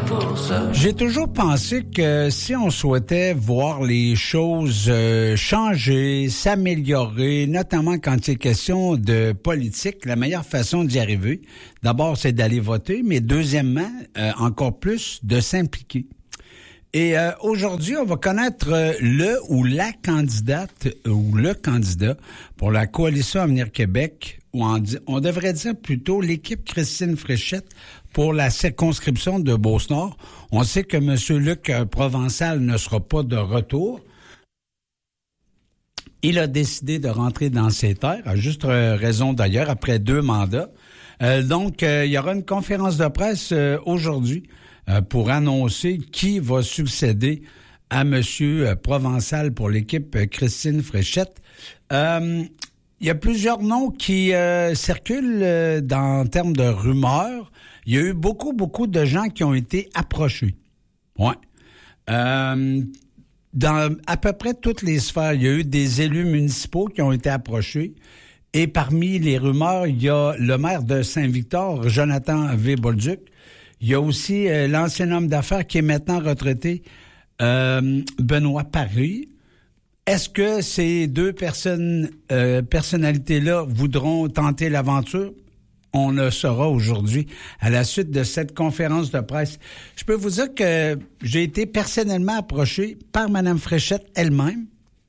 pour ça. J'ai toujours pensé que si on souhaitait voir les choses changer, s'améliorer, notamment quand il est question de politique, la meilleure façon d'y arriver, d'abord, c'est d'aller voter, mais deuxièmement, encore plus, de s'impliquer. Et aujourd'hui, on va connaître le ou la candidate ou le candidat pour la Coalition Avenir Québec, ou on devrait dire plutôt l'équipe Christine Fréchette pour la circonscription de Beauce-Nord. On sait que M. Luc Provençal ne sera pas de retour. Il a décidé de rentrer dans ses terres, à juste raison d'ailleurs, après 2 mandats. Donc, il y aura une conférence de presse aujourd'hui pour annoncer qui va succéder à M. Provençal pour l'équipe Christine Fréchette. Il y a plusieurs noms qui circulent en termes de rumeurs. Il y a eu beaucoup de gens qui ont été approchés. Ouais. Dans à peu près toutes les sphères, il y a eu des élus municipaux qui ont été approchés. Et parmi les rumeurs, il y a le maire de Saint-Victor, Jonathan V. Bolduc. Il y a aussi l'ancien homme d'affaires qui est maintenant retraité, Benoît Paris. Est-ce que ces 2 personnalités-là voudront tenter l'aventure? On le saura aujourd'hui à la suite de cette conférence de presse. Je peux vous dire que j'ai été personnellement approché par Mme Fréchette elle-même.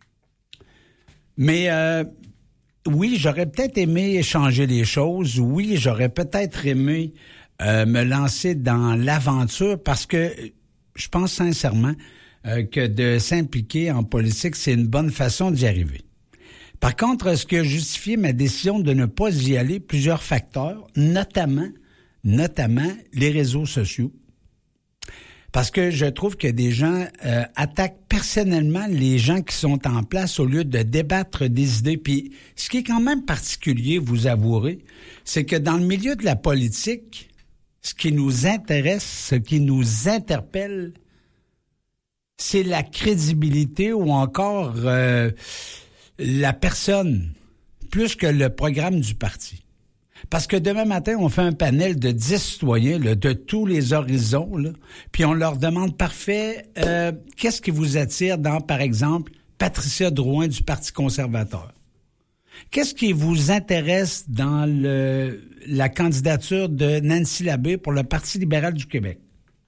Mais oui, j'aurais peut-être aimé changer les choses. Oui, j'aurais peut-être aimé me lancer dans l'aventure parce que je pense sincèrement que de s'impliquer en politique, c'est une bonne façon d'y arriver. Par contre, ce qui a justifié ma décision de ne pas y aller, plusieurs facteurs, notamment les réseaux sociaux. Parce que je trouve que des gens attaquent personnellement les gens qui sont en place au lieu de débattre des idées. Puis, ce qui est quand même particulier, vous avouerez, c'est que dans le milieu de la politique, ce qui nous intéresse, ce qui nous interpelle, c'est la crédibilité ou encore la personne, plus que le programme du parti. Parce que demain matin, on fait un panel de 10 citoyens là, de tous les horizons, là, puis on leur demande, parfait, qu'est-ce qui vous attire dans, par exemple, Patricia Drouin du Parti conservateur? Qu'est-ce qui vous intéresse dans la candidature de Nancy Labbé pour le Parti libéral du Québec?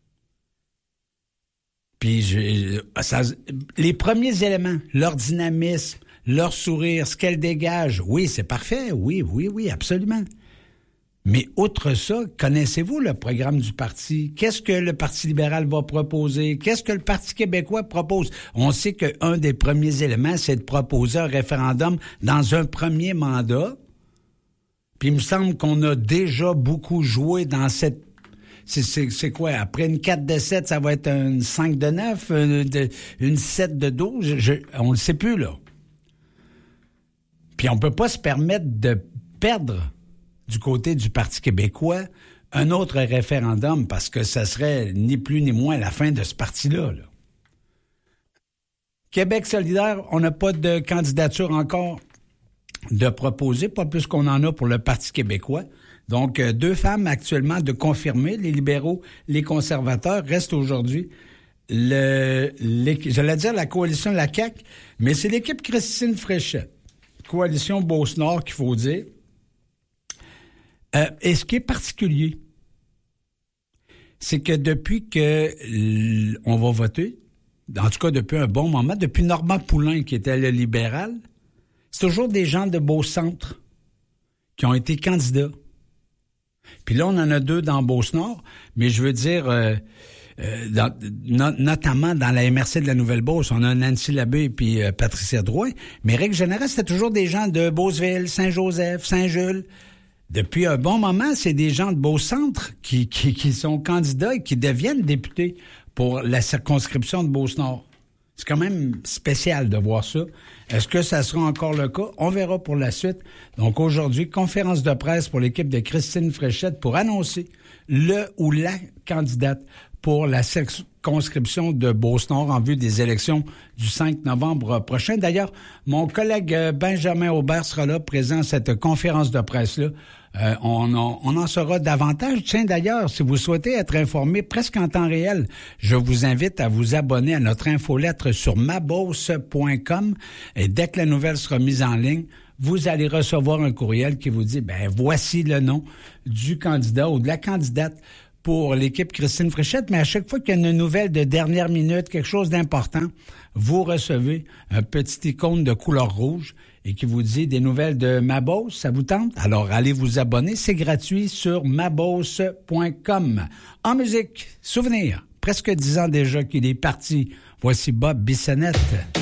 Puis les premiers éléments, leur dynamisme, leur sourire, ce qu'elle dégage, oui, c'est parfait, oui, absolument. Mais outre ça, connaissez-vous le programme du parti? Qu'est-ce que le Parti libéral va proposer? Qu'est-ce que le Parti québécois propose? On sait qu'un des premiers éléments, c'est de proposer un référendum dans un premier mandat. Puis il me semble qu'on a déjà beaucoup joué dans cette... C'est quoi? Après une 4 de 7, ça va être une 5 de 9, une 7 de 12? On ne le sait plus, là. Puis on peut pas se permettre de perdre du côté du Parti québécois un autre référendum parce que ça serait ni plus ni moins la fin de ce parti-là. Là. Québec solidaire, on n'a pas de candidature encore de proposer, pas plus qu'on en a pour le Parti québécois. Donc, 2 femmes actuellement de confirmer, les libéraux, les conservateurs, restent aujourd'hui j'allais dire la coalition de la CAQ, mais c'est l'équipe Christine Fréchette. Coalition Beauce-Nord qu'il faut dire. Et ce qui est particulier, c'est que depuis que on va voter, en tout cas depuis un bon moment, depuis Normand Poulain qui était le libéral, c'est toujours des gens de Beauce-Centre qui ont été candidats. Puis là, on en a 2 dans Beauce-Nord, mais je veux dire... notamment dans la MRC de la Nouvelle-Beauce, on a Nancy Labbé et puis Patricia Drouin, mais règle générale, c'était toujours des gens de Beauceville, Saint-Joseph, Saint-Jules. Depuis un bon moment, c'est des gens de Beauce-Centre qui sont candidats et qui deviennent députés pour la circonscription de Beauce-Nord. C'est quand même spécial de voir ça. Est-ce que ça sera encore le cas? On verra pour la suite. Donc aujourd'hui, conférence de presse pour l'équipe de Christine Fréchette pour annoncer le ou la candidate pour la circonscription de Beauce-Nord en vue des élections du 5 novembre prochain. D'ailleurs, mon collègue Benjamin Aubert sera là, présent à cette conférence de presse-là. On en saura davantage. Tiens, d'ailleurs, si vous souhaitez être informé presque en temps réel, je vous invite à vous abonner à notre infolettre sur mabosse.com et dès que la nouvelle sera mise en ligne, vous allez recevoir un courriel qui vous dit, voici le nom du candidat ou de la candidate pour l'équipe Christine Fréchette, mais à chaque fois qu'il y a une nouvelle de dernière minute, quelque chose d'important, vous recevez un petit icône de couleur rouge et qui vous dit des nouvelles de Mabosse, ça vous tente? Alors, allez vous abonner, c'est gratuit sur mabosse.com. En musique, souvenir, presque 10 ans déjà qu'il est parti. Voici Bob Bissonnette.